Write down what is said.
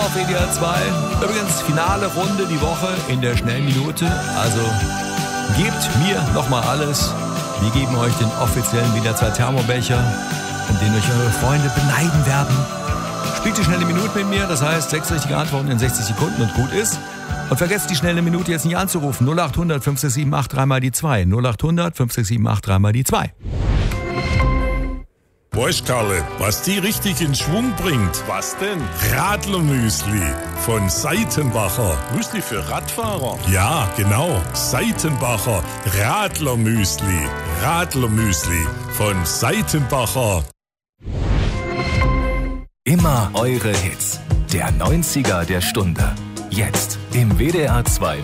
Auf WDR 2. Übrigens, finale Runde die Woche in der Schnellminute. Also gebt mir nochmal alles. Wir geben euch den offiziellen WDR 2 Thermobecher, um den euch eure Freunde beneiden werden. Spielt die schnelle Minute mit mir, das heißt 6 richtige Antworten in 60 Sekunden und gut ist. Und vergesst die schnelle Minute jetzt nicht anzurufen. 0800 5678 3 mal die 2. 0800 5678 3 mal die 2. Weißt Karle, was die richtig in Schwung bringt? Was denn? Radlermüsli von Seitenbacher. Müsli für Radfahrer? Ja, genau. Seitenbacher Radlermüsli. Radlermüsli von Seitenbacher. Immer eure Hits. Der 90er der Stunde. Jetzt im WDR 2